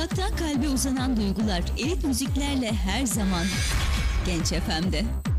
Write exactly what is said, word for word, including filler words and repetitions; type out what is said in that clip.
Kulaktan kalbe uzanan duygular elit müziklerle her zaman Genç F M'de.